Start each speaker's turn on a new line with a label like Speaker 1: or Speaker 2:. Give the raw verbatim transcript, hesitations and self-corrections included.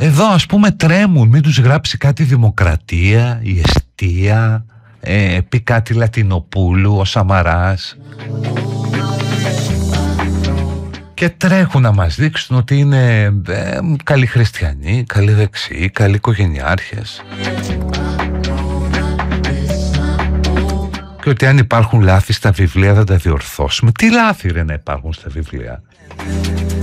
Speaker 1: Εδώ ας πούμε τρέμουν, μην τους γράψει κάτι Δημοκρατία, η Εστία, ε, πει κάτι Λατινοπούλου, ο Σαμαράς. Και τρέχουν να μας δείξουν ότι είναι ε, καλοί χριστιανοί, καλοί δεξιοί, καλοί οικογενειάρχες. Και ότι αν υπάρχουν λάθη στα βιβλία θα τα διορθώσουμε. Τι λάθη ρε να υπάρχουν στα βιβλία?